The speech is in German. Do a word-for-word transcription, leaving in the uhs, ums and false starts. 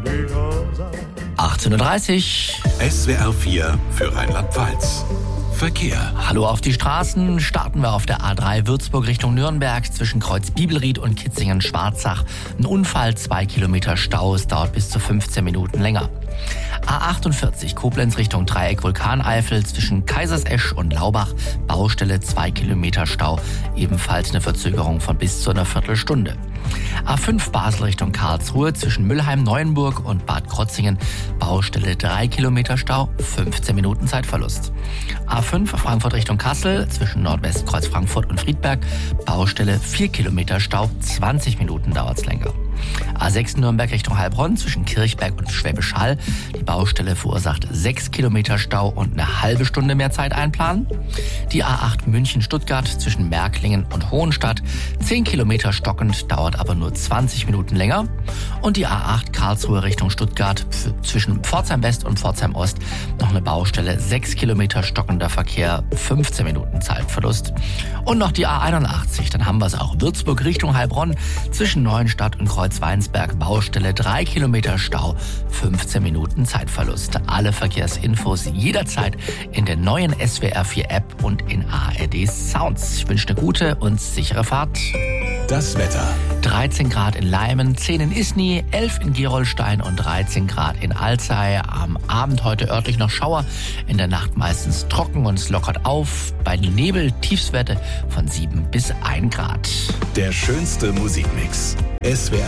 achtzehn Uhr dreißig. S W R vier für Rheinland-Pfalz. Verkehr. Hallo auf die Straßen. Starten wir auf der A drei Würzburg Richtung Nürnberg zwischen Kreuz Bibelried und Kitzingen-Schwarzach. Ein Unfall, zwei Kilometer Stau. Es dauert bis zu fünfzehn Minuten länger. A achtundvierzig Koblenz Richtung Dreieck Vulkaneifel zwischen Kaisersesch und Laubach. Baustelle, zwei Kilometer Stau. Ebenfalls eine Verzögerung von bis zu einer Viertelstunde. A fünf Basel Richtung Karlsruhe zwischen Mülheim-Neuenburg und Bad Krotzingen. Baustelle, drei Kilometer Stau, fünfzehn Minuten Zeitverlust. A fünf Frankfurt Richtung Kassel zwischen Nordwestkreuz Frankfurt und Friedberg. Baustelle, vier Kilometer Stau, zwanzig Minuten dauert's länger. A sechs Nürnberg Richtung Heilbronn zwischen Kirchberg und Schwäbisch Hall. Die Baustelle verursacht sechs Kilometer Stau und eine halbe Stunde mehr Zeit einplanen. Die A acht München-Stuttgart zwischen Märklingen und Hohenstadt. zehn Kilometer stockend, dauert aber nur zwanzig Minuten länger. Und die A acht Karlsruhe Richtung Stuttgart zwischen Pforzheim West und Pforzheim Ost. Noch eine Baustelle, sechs Kilometer stockender Verkehr, fünfzehn Minuten Zeitverlust. Und noch die A einundachtzig, dann haben wir es auch. Würzburg Richtung Heilbronn zwischen Neuenstadt und Kreuzweinsberg. Baustelle, drei Kilometer Stau, fünfzehn Minuten Zeitverlust. Alle Verkehrsinfos jederzeit in der neuen S W R vier App und in A R D Sounds. Ich wünsche eine gute und sichere Fahrt. Das Wetter. dreizehn Grad in Leimen, zehn in Isny, elf in Gerolstein und dreizehn Grad in Alzey. Am Abend heute örtlich noch Schauer, in der Nacht meistens trocken und es lockert auf. Bei Nebel Tiefstwerte von sieben bis ein Grad. Der schönste Musikmix. S W R